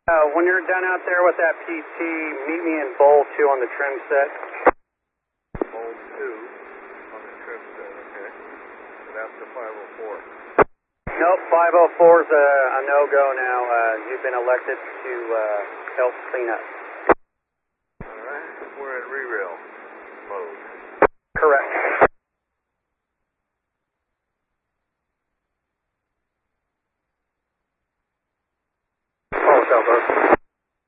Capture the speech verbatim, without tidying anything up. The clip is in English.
Uh, when you're done out there with that P T, meet me in bowl two on the trim set. Bowl two on the trim set, okay. So that's the five oh four. Nope, five oh four is a, a no-go now. Uh, you've been elected to uh, help clean up. All right, we're in re-rail mode. Correct.